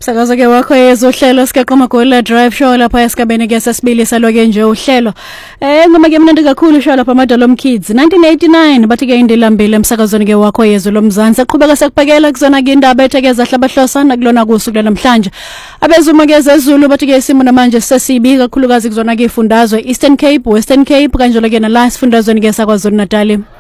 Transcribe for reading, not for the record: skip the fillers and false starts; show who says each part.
Speaker 1: Sakaza ke wakho yezohlelo sikaqoma gola drive show lapha esigabeni ke sesibili saloke nje uhlelo. Ngoma ke mnandi kakhulu show lapha Madalom Kids 1989 bathi ke indilambile emsakazweni ke wakho yezo lomzansi eqhubeka sekubhekela kuzona ke indaba ethekeza hlabahlosa nakulona kusuku namhlanje. Abezuma ke zezulu bathi ke isimo namanje sesibi kakhulukazi kuzona ke ifundazwe Eastern Cape, Western Cape kanjalo ke na la sifundazweni ke saKwaZulu Natal.